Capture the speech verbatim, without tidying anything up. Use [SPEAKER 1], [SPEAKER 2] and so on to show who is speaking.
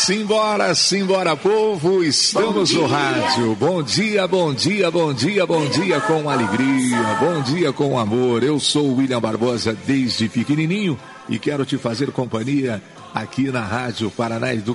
[SPEAKER 1] Simbora, simbora, povo, estamos no rádio. Bom dia, bom dia, bom dia, bom dia com alegria, bom dia com amor. Eu sou o William Barbosa desde pequenininho e quero te fazer companhia aqui na Rádio Paraná Educativa.